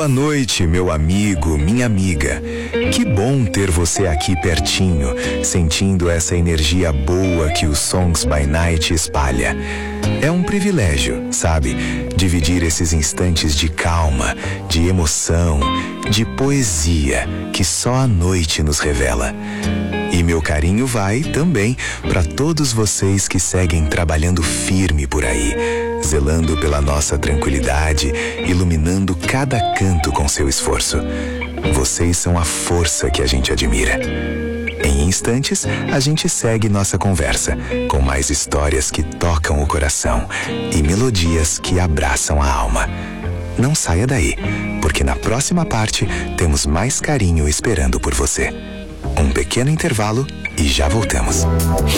Boa noite, meu amigo, minha amiga. Que bom ter você aqui pertinho, sentindo essa energia boa que o Songs by Night espalha. É um privilégio, sabe? Dividir esses instantes de calma, de emoção, de poesia que só a noite nos revela. E meu carinho vai também para todos vocês que seguem trabalhando firme por aí, zelando pela nossa tranquilidade, iluminando cada canto com seu esforço. Vocês são a força que a gente admira. Em instantes, a gente segue nossa conversa, com mais histórias que tocam o coração e melodias que abraçam a alma. Não saia daí, porque na próxima parte temos mais carinho esperando por você. Um pequeno intervalo e já voltamos.